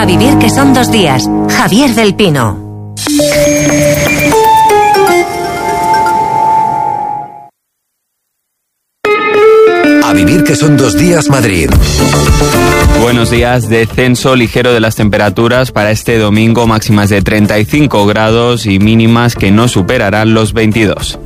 vivir que son 2 días. Javier del Pino. A vivir que son 2 días Madrid. Buenos días. Descenso ligero de las temperaturas para este domingo, máximas de 35 grados y mínimas que no superarán los 22.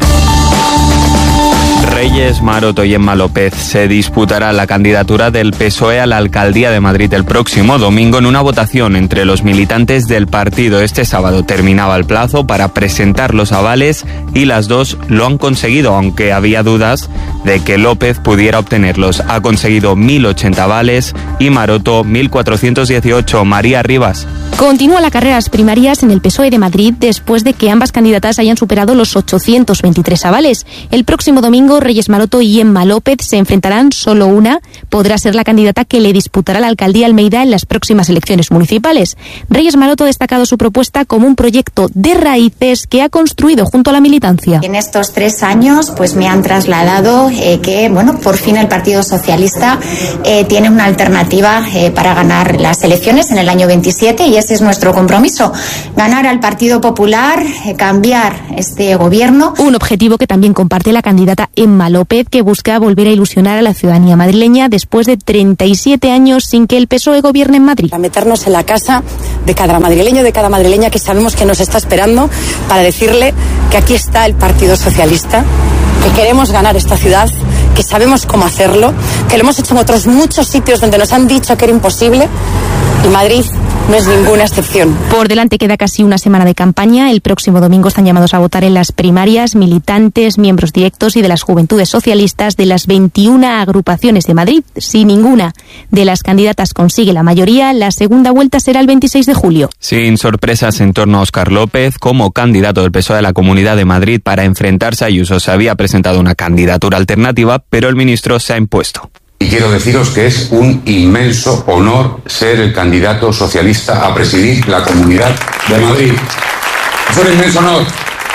Reyes Maroto y Emma López se disputará la candidatura del PSOE a la alcaldía de Madrid el próximo domingo en una votación entre los militantes del partido. Este sábado terminaba el plazo para presentar los avales y las dos lo han conseguido, aunque había dudas de que López pudiera obtenerlos. Ha conseguido 1.080 avales y Maroto 1.418. María Rivas. Continúa la carrera a las primarias en el PSOE de Madrid después de que ambas candidatas hayan superado los 823 avales. El próximo domingo, Reyes Maroto y Emma López se enfrentarán. Solo una podrá ser la candidata que le disputará la alcaldía Almeida en las próximas elecciones municipales. Reyes Maroto ha destacado su propuesta como un proyecto de raíces que ha construido junto a la militancia. En estos 3 años pues me han trasladado que por fin el Partido Socialista tiene una alternativa para ganar las elecciones en el año 27 y ese es nuestro compromiso, ganar al Partido Popular, cambiar este gobierno. Un objetivo que también comparte la candidata Emma López, que busca volver a ilusionar a la ciudadanía madrileña después de 37 años sin que el PSOE gobierne en Madrid. A meternos en la casa de cada madrileño, de cada madrileña que sabemos que nos está esperando para decirle que aquí está el Partido Socialista, que queremos ganar esta ciudad, que sabemos cómo hacerlo, que lo hemos hecho en otros muchos sitios donde nos han dicho que era imposible y Madrid no es ninguna excepción. Por delante queda casi una semana de campaña. El próximo domingo están llamados a votar en las primarias militantes, miembros directos y de las juventudes socialistas de las 21 agrupaciones de Madrid. Si ninguna de las candidatas consigue la mayoría, la segunda vuelta será el 26 de julio. Sin sorpresas en torno a Óscar López, como candidato del PSOE a la Comunidad de Madrid para enfrentarse a Ayuso, se había presentado una candidatura alternativa, pero el ministro se ha impuesto. Y quiero deciros que es un inmenso honor ser el candidato socialista a presidir la Comunidad de Madrid. Es un inmenso honor.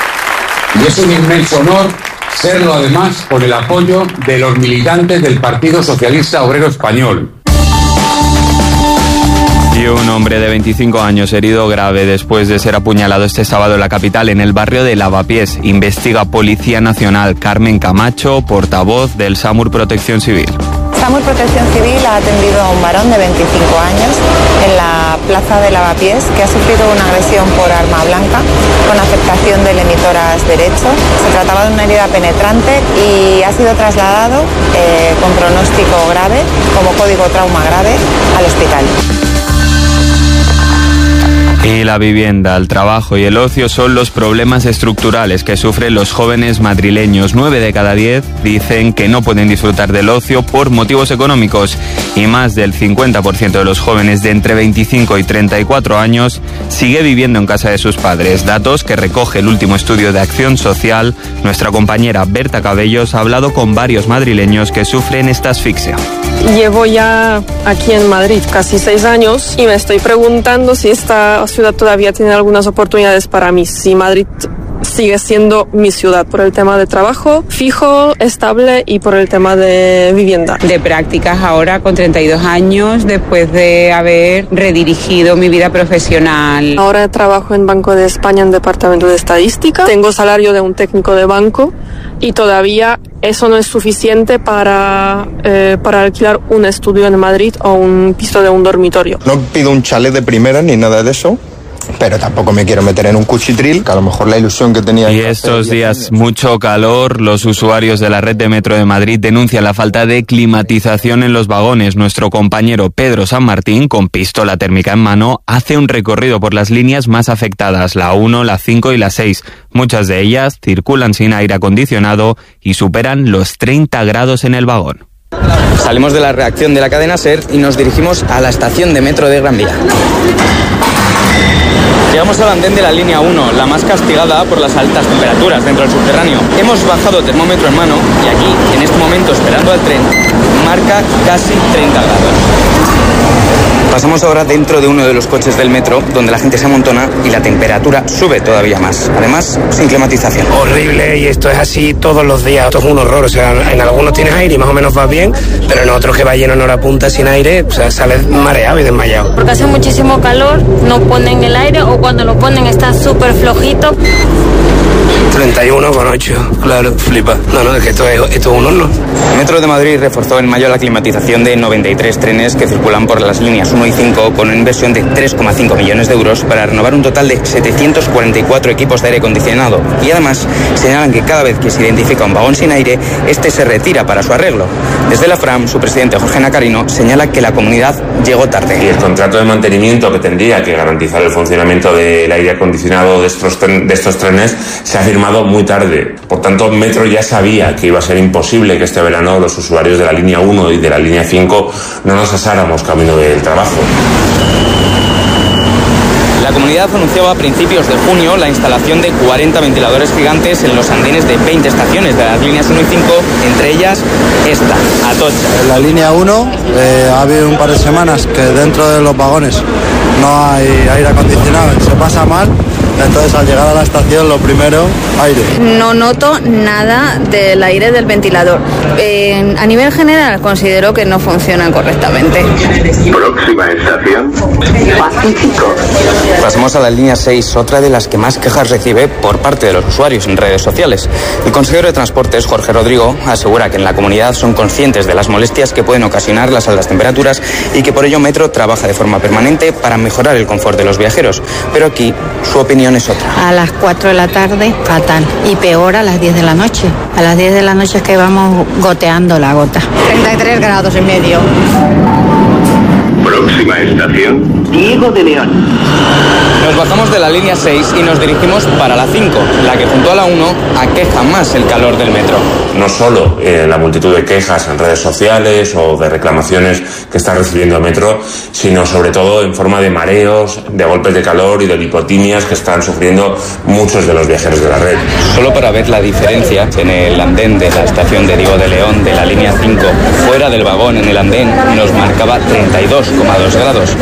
Y es un inmenso honor serlo además con el apoyo de los militantes del Partido Socialista Obrero Español. Y un hombre de 25 años herido grave después de ser apuñalado este sábado en la capital, en el barrio de Lavapiés. Investiga Policía Nacional. Carmen Camacho, portavoz del SAMUR Protección Civil. SAMUR Protección Civil ha atendido a un varón de 25 años en la plaza de Lavapiés que ha sufrido una agresión por arma blanca con afectación del emitoras derecho. Se trataba de una herida penetrante y ha sido trasladado con pronóstico grave, como código trauma grave, al hospital. Y la vivienda, el trabajo y el ocio son los problemas estructurales que sufren los jóvenes madrileños. 9 de cada 10 dicen que no pueden disfrutar del ocio por motivos económicos y más del 50% de los jóvenes de entre 25 y 34 años sigue viviendo en casa de sus padres. Datos que recoge el último estudio de Acción Social. Nuestra compañera Berta Cabellos ha hablado con varios madrileños que sufren esta asfixia. Llevo ya aquí en Madrid casi 6 años y me estoy preguntando si esta ciudad todavía tiene algunas oportunidades para mí, si Madrid sigue siendo mi ciudad por el tema de trabajo fijo, estable y por el tema de vivienda. De prácticas ahora con 32 años después de haber redirigido mi vida profesional. Ahora trabajo en Banco de España en Departamento de Estadística. Tengo salario de un técnico de banco y todavía eso no es suficiente para alquilar un estudio en Madrid o un piso de un dormitorio. No pido un chalet de primera ni nada de eso, pero tampoco me quiero meter en un cuchitril, que a lo mejor la ilusión que tenía... Y estos días mucho calor, los usuarios de la red de metro de Madrid denuncian la falta de climatización en los vagones. Nuestro compañero Pedro San Martín, con pistola térmica en mano, hace un recorrido por las líneas más afectadas, la 1, la 5 y la 6. Muchas de ellas circulan sin aire acondicionado y superan los 30 grados en el vagón. Salimos de la reacción de la cadena SER y nos dirigimos a la estación de metro de Gran Vía. Llegamos al andén de la línea 1, la más castigada por las altas temperaturas dentro del subterráneo. Hemos bajado termómetro en mano y aquí, en este momento esperando al tren, marca casi 30 grados. Pasamos ahora dentro de uno de los coches del metro, donde la gente se amontona y la temperatura sube todavía más. Además, sin climatización. Horrible, y esto es así todos los días. Esto es un horror. O sea, en algunos tienes aire y más o menos vas bien, pero en otros que va lleno en hora punta sin aire, o sea, sales mareado y desmayado. Porque hace muchísimo calor, no ponen el aire, o cuando lo ponen está súper flojito. 31,8, claro, flipa. No, es que esto es un horno. Metro de Madrid reforzó en mayo la climatización de 93 trenes que circulan por las líneas 1 y 5 con una inversión de 3,5 millones de euros para renovar un total de 744 equipos de aire acondicionado. Y además señalan que cada vez que se identifica un vagón sin aire, este se retira para su arreglo. Desde la FRAM, su presidente Jorge Nacarino señala que la comunidad llegó tarde. Y el contrato de mantenimiento que tendría que garantizar el funcionamiento del aire acondicionado de estos trenes se ha firmado muy tarde. Por tanto, Metro ya sabía que iba a ser imposible que este verano los usuarios de la línea 1 y de la línea 5 no nos asáramos camino del trabajo. La comunidad anunciaba a principios de junio la instalación de 40 ventiladores gigantes en los andenes de 20 estaciones de las líneas 1 y 5, entre ellas esta, Atocha. En la línea 1 ha habido un par de semanas que dentro de los vagones no hay aire acondicionado, se pasa mal. Entonces, al llegar a la estación, lo primero, aire. No noto nada del aire del ventilador. A nivel general, considero que no funcionan correctamente. Próxima estación, Pacífico. Pasamos a la línea 6, otra de las que más quejas recibe por parte de los usuarios en redes sociales. El consejero de Transportes, Jorge Rodrigo, asegura que en la comunidad son conscientes de las molestias que pueden ocasionar las altas temperaturas y que por ello Metro trabaja de forma permanente para mejorar el confort de los viajeros. Pero aquí, su opinión es otra. A las 4 de la tarde, fatal. Y peor a las 10 de la noche. A las 10 de la noche es que vamos goteando la gota. 33 grados y medio. Próxima estación, Diego de León. Nos bajamos de la línea 6 y nos dirigimos para la 5, la que junto a la 1 aqueja más el calor del metro. No solo la multitud de quejas en redes sociales o de reclamaciones que está recibiendo Metro, sino sobre todo en forma de mareos, de golpes de calor y de lipotimias que están sufriendo muchos de los viajeros de la red. Solo para ver la diferencia, en el andén de la estación de Diego de León de la línea 5, fuera del vagón en el andén, nos marcaba 32,2 grados.